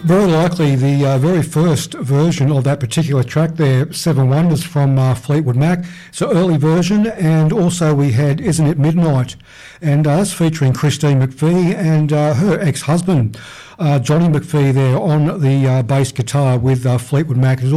Very likely the very first version of that particular track there, Seven Wonders from Fleetwood Mac. It's an early version, and also we had Isn't It Midnight, and that's featuring Christine McVie and her ex-husband, Johnny McVie, there on the bass guitar with Fleetwood Mac.